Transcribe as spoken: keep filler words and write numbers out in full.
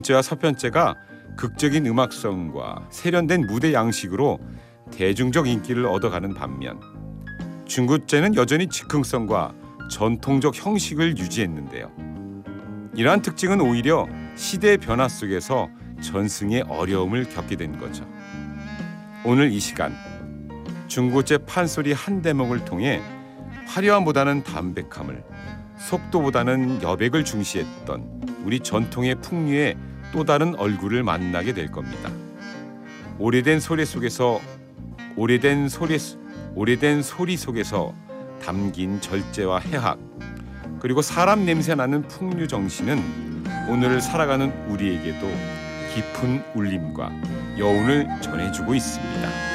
제와 서편제가 극적인 음악성과 세련된 무대 양식으로 대중적 인기를 얻어가는 반면 중구제는 여전히 즉흥성과 전통적 형식을 유지했는데요. 이러한 특징은 오히려 시대의 변화 속에서 전승의 어려움을 겪게 된 거죠. 오늘 이 시간 중구제 판소리 한 대목을 통해 화려함보다는 담백함을, 속도보다는 여백을 중시했던 우리 전통의 풍류의 또 다른 얼굴을 만나게 될 겁니다. 오래된 소리 속에서 오래된 소리 오래된 소리 속에서 담긴 절제와 해학, 그리고 사람 냄새 나는 풍류 정신은 오늘을 살아가는 우리에게도 깊은 울림과 여운을 전해주고 있습니다.